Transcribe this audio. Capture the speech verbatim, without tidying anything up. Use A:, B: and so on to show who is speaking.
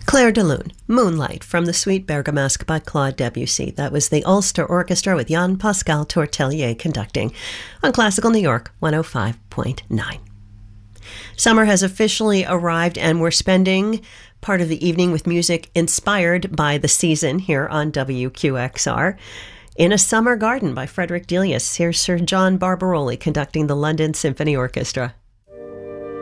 A: Claire de Lune, Moonlight from the Suite Bergamasque by Claude Debussy. That was the Ulster Orchestra with Jean-Pascal Tortelier conducting on Classical New York one oh five point nine. Summer has officially arrived, and we're spending part of the evening with music inspired by the season here on W Q X R. In a Summer Garden by Frederick Delius, here's Sir John Barbaroli conducting the London Symphony Orchestra.